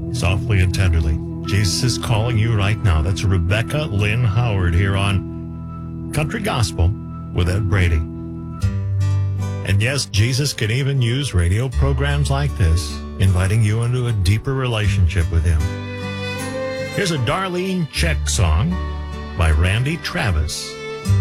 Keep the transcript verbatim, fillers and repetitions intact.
softly and tenderly. Jesus is calling you right now. That's Rebecca Lynn Howard here on Country Gospel with Ed Brady. And yes, Jesus can even use radio programs like this, inviting you into a deeper relationship with him. Here's a Darlene Check song by Randy Travis.